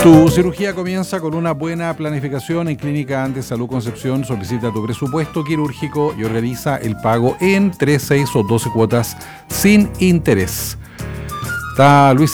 Tu cirugía comienza con una buena planificación en Clínica Andes Salud Concepción. Solicita tu presupuesto quirúrgico y organiza el pago en 3, 6 o 12 cuotas sin interés. Está Luis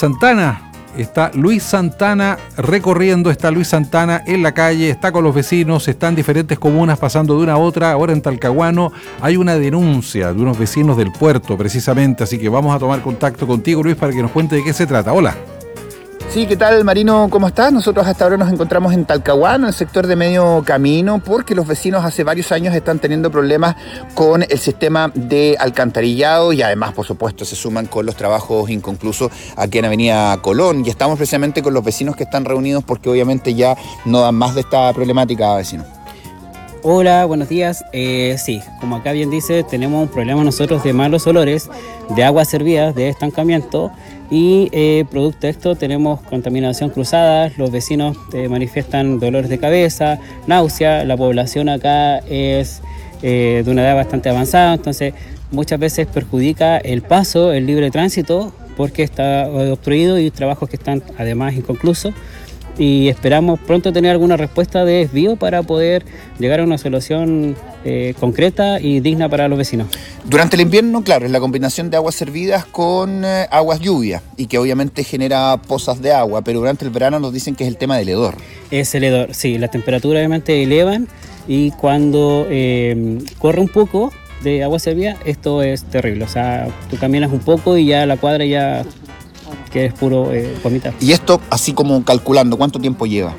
Santana recorriendo, está Luis Santana en la calle, está con los vecinos, está en diferentes comunas pasando de una a otra. Ahora en Talcahuano hay una denuncia de unos vecinos del puerto precisamente, así que vamos a tomar contacto contigo, Luis, para que nos cuente de qué se trata. Hola. Sí, ¿qué tal, Marino? ¿Cómo estás? Nosotros hasta ahora nos encontramos en Talcahuano, en el sector de Medio Camino, porque los vecinos hace varios años están teniendo problemas con el sistema de alcantarillado y además, por supuesto, se suman con los trabajos inconclusos aquí en Avenida Colón. Y estamos precisamente con los vecinos que están reunidos porque obviamente ya no dan más de esta problemática, vecino. Hola, buenos días. Sí, como acá bien dice, tenemos un problema nosotros de malos olores, de aguas servidas, de estancamiento y producto de esto tenemos contaminación cruzada. Los vecinos manifiestan dolores de cabeza, náusea. La población acá es de una edad bastante avanzada, entonces muchas veces perjudica el paso, el libre tránsito, porque está obstruido y trabajos que están además inconclusos. Y esperamos pronto tener alguna respuesta de desvío para poder llegar a una solución concreta y digna para los vecinos. Durante el invierno, claro, es la combinación de aguas servidas con aguas lluvias y que obviamente genera pozas de agua, pero durante el verano nos dicen que es el tema del hedor. Es el hedor, sí, las temperaturas obviamente elevan y cuando corre un poco de agua servida, esto es terrible. O sea, tú caminas un poco y ya la cuadra ya... que es puro vomitar. Y esto, así como calculando, ¿cuánto tiempo lleva?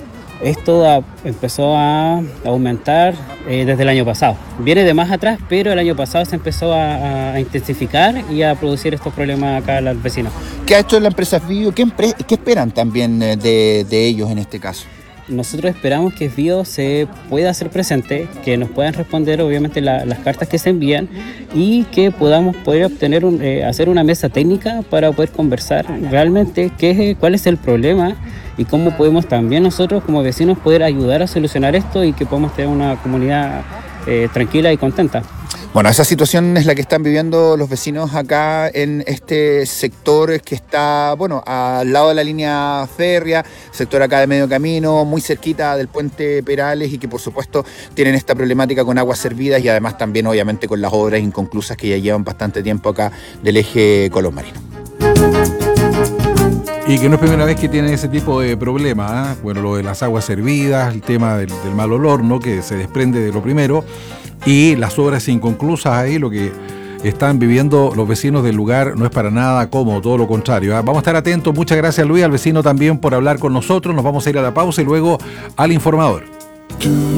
Esto empezó a aumentar desde el año pasado. Viene de más atrás, pero el año pasado se empezó a intensificar y a producir estos problemas acá a los vecinos. ¿Qué ha hecho la empresa Esbio? ¿Qué esperan también de ellos en este caso? Nosotros esperamos que Esbio se pueda hacer presente, que nos puedan responder obviamente las cartas que se envían y que podamos poder obtener hacer una mesa técnica para poder conversar realmente cuál es el problema y cómo podemos también nosotros como vecinos poder ayudar a solucionar esto y que podamos tener una comunidad tranquila y contenta. Bueno, esa situación es la que están viviendo los vecinos acá en este sector que está, bueno, al lado de la línea férrea, sector acá de Medio Camino, muy cerquita del puente Perales y que por supuesto tienen esta problemática con aguas servidas y además también obviamente con las obras inconclusas que ya llevan bastante tiempo acá del eje Colón Marino. Y que no es primera vez que tienen ese tipo de problemas, ¿eh? Bueno, lo de las aguas servidas, el tema del mal olor, ¿no?, que se desprende de lo primero, y las obras inconclusas ahí, lo que están viviendo los vecinos del lugar no es para nada cómodo, todo lo contrario, ¿eh? Vamos a estar atentos. Muchas gracias, Luis, al vecino también por hablar con nosotros. Nos vamos a ir a la pausa y luego al informador.